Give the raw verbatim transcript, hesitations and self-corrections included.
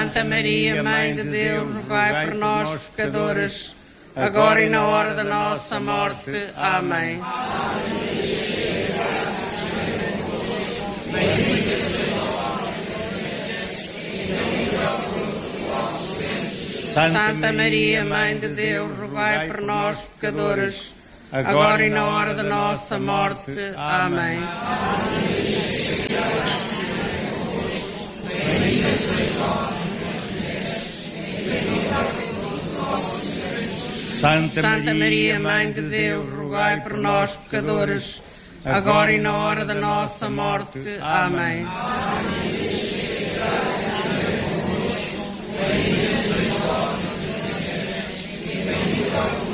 Santa Maria, Mãe de Deus, rogai por nós, pecadores, agora e na hora da nossa morte. Amém. Santa Maria, Mãe de Deus, rogai por nós, pecadores, agora e na hora da nossa morte. Amém. Santa Maria, Mãe de Deus, rogai por nós, pecadores, agora e na hora da nossa morte. Amém. Amém.